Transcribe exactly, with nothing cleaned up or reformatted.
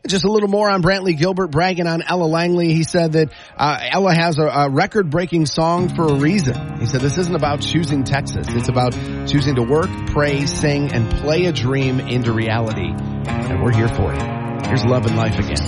Just a little more on Brantley Gilbert bragging on Ella Langley. He said that uh, Ella has a, a record-breaking song for a reason. He said this isn't about choosing Texas. It's about choosing to work, pray, sing, and play a dream into reality. And we're here for it. Here's Love and Life again.